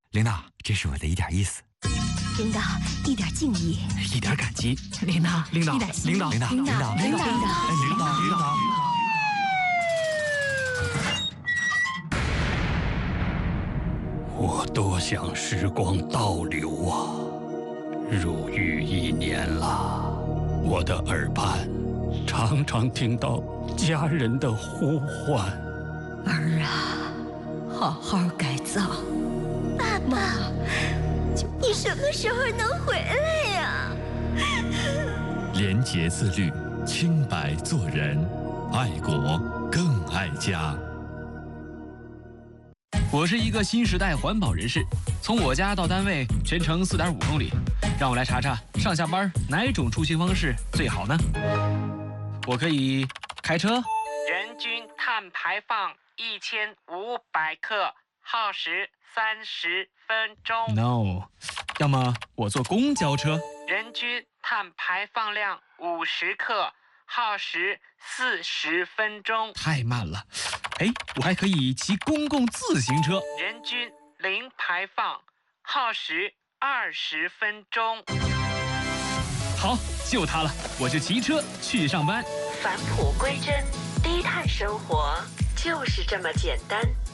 领导，这是我的一点意思。 领导，一点敬意， 一点感激。 领导， 领导， 一点心意， 领导， 领导，领导，领导。 我多想时光倒流啊！入狱1年了，我的耳畔常常听到家人的呼唤。 儿啊，好好改造。 爸爸，你什么时候能回来呀？ 廉洁自律，清白做人，爱国更爱家。 我是一个新时代环保人士，从我家到单位全程4.5公里，让我来查查上下班哪种出行方式最好呢？我可以开车， 人均碳排放1500克，耗时30分钟。 No， 要么我坐公交车， 人均碳排放量50克，耗时40分钟。 太慢了。哎，我还可以骑公共自行车， 人均0排放，耗时20分钟。 好，就它了，我就骑车去上班。 返璞归真，低碳生活就是这么简单。